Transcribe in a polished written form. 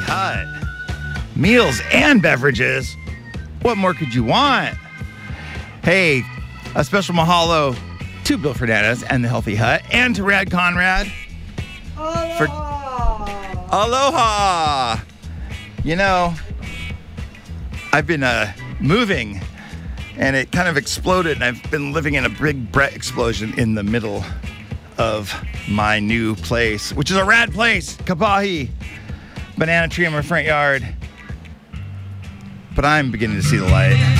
Hut. Meals and beverages. What more could you want? Hey, a special mahalo to Bill Fernandez and the Healthy Hut and to Rad Conrad. Aloha! You know, I've been moving and it kind of exploded and I've been living in a big Brett explosion in the middle of my new place, which is a rad place, Kapahi. Banana tree in my front yard. But I'm beginning to see the light.